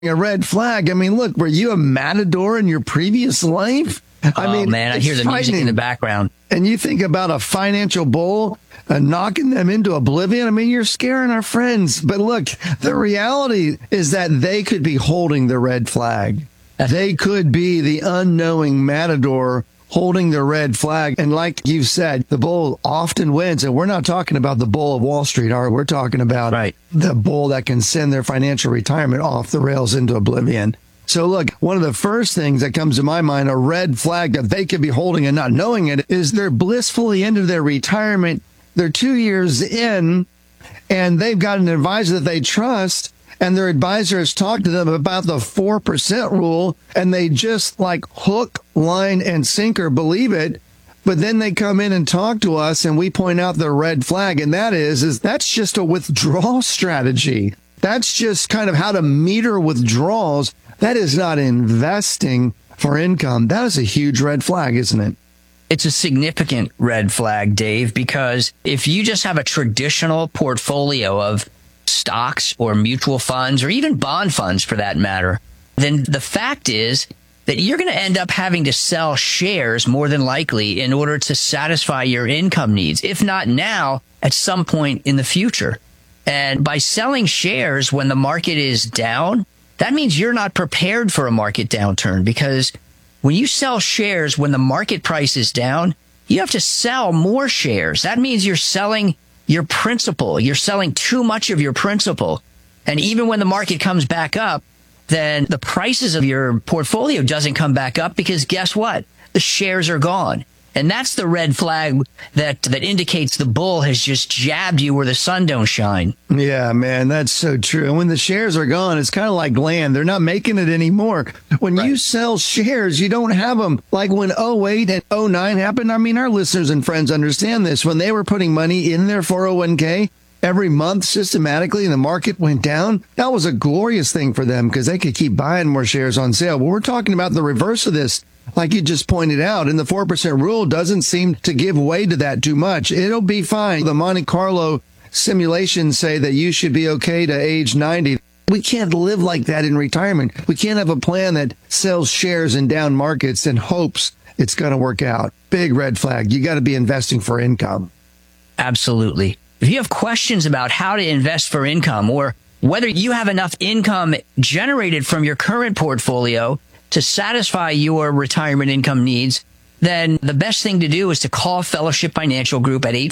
a red flag. I mean, look, were you a matador in your previous life? I hear the music in the background. And you think about a financial bull knocking them into oblivion. I mean, you're scaring our friends. But look, the reality is that they could be holding the red flag. They could be the unknowing matador holding the red flag. And like you said, the bull often wins. And we're not talking about the bull of Wall Street, are we? We're talking about the bull that can send their financial retirement off the rails into oblivion. So look, one of the first things that comes to my mind, a red flag that they could be holding and not knowing it, is they're blissfully into their retirement. They're 2 years in and they've got an advisor that they trust, and their advisor has talked to them about the 4% rule, and they just like hook, line, and sinker believe it. But then they come in and talk to us and we point out the red flag. And that is that's just a withdrawal strategy. That's just kind of how to meter withdrawals. That is not investing for income. That is a huge red flag, isn't it? It's a significant red flag, Dave, because if you just have a traditional portfolio of stocks or mutual funds or even bond funds for that matter, then the fact is that you're going to end up having to sell shares more than likely in order to satisfy your income needs, if not now, at some point in the future. And by selling shares when the market is down, that means you're not prepared for a market downturn, because when you sell shares when the market price is down, you have to sell more shares. That means you're selling your principal. You're selling too much of your principal. And even when the market comes back up, then the prices of your portfolio doesn't come back up, because guess what? The shares are gone. And that's the red flag that indicates the bull has just jabbed you where the sun don't shine. Yeah, man, that's so true. And when the shares are gone, it's kind of like land. They're not making it anymore. When you sell shares, you don't have them. Like when 08 and 09 happened, I mean, our listeners and friends understand this. When they were putting money in their 401k every month systematically and the market went down, that was a glorious thing for them because they could keep buying more shares on sale. But we're talking about the reverse of this. Like you just pointed out, and the 4% rule doesn't seem to give way to that too much. It'll be fine. The Monte Carlo simulations say that you should be okay to age 90. We can't live like that in retirement. We can't have a plan that sells shares in down markets and hopes it's going to work out. Big red flag. You got to be investing for income. Absolutely. If you have questions about how to invest for income, or whether you have enough income generated from your current portfolio to satisfy your retirement income needs, then the best thing to do is to call Fellowship Financial Group at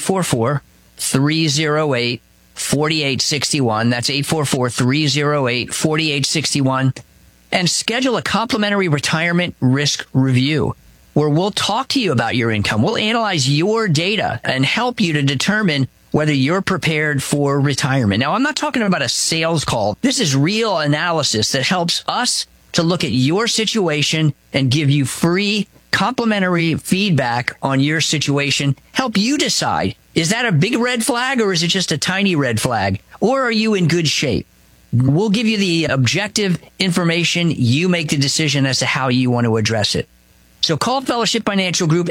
844-308-4861. That's 844-308-4861. And schedule a complimentary retirement risk review, where we'll talk to you about your income. We'll analyze your data and help you to determine whether you're prepared for retirement. Now, I'm not talking about a sales call. This is real analysis that helps us to look at your situation and give you free complimentary feedback on your situation. Help you decide, is that a big red flag or is it just a tiny red flag? Or are you in good shape? We'll give you the objective information. You make the decision as to how you want to address it. So call Fellowship Financial Group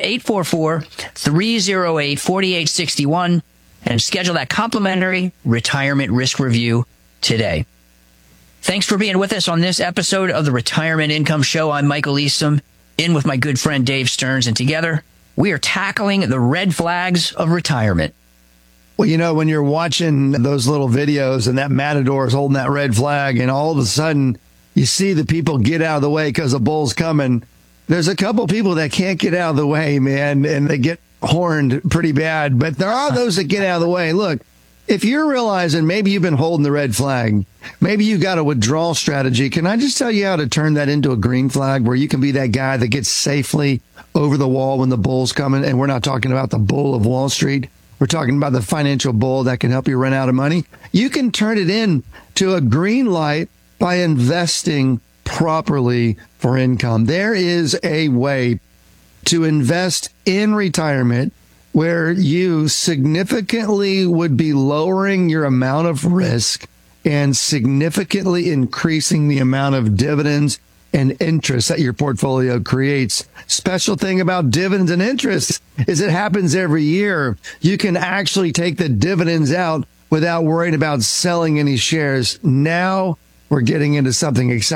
844-308-4861 and schedule that complimentary retirement risk review today. Thanks for being with us on this episode of the Retirement Income Show. I'm Michael Eastham, in with my good friend Dave Stearns, and together we are tackling the red flags of retirement. Well, you know, when you're watching those little videos and that matador is holding that red flag and all of a sudden you see the people get out of the way because the bull's coming, there's a couple people that can't get out of the way, man, and they get horned pretty bad. But there are those that get out of the way. Look, if you're realizing maybe you've been holding the red flag, maybe you got a withdrawal strategy, can I just tell you how to turn that into a green flag where you can be that guy that gets safely over the wall when the bull's coming? And we're not talking about the bull of Wall Street. We're talking about the financial bull that can help you run out of money. You can turn it into a green light by investing properly for income. There is a way to invest in retirement where you significantly would be lowering your amount of risk and significantly increasing the amount of dividends and interest that your portfolio creates. Special thing about dividends and interest is it happens every year. You can actually take the dividends out without worrying about selling any shares. Now we're getting into something exciting.